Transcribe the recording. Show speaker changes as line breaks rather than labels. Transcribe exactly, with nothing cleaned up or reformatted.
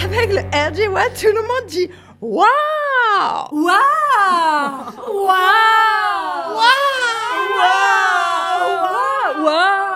Avec le R J Watt, tout le monde dit Waouh!
Waouh! Waouh!
Waouh!
Waouh! Waouh!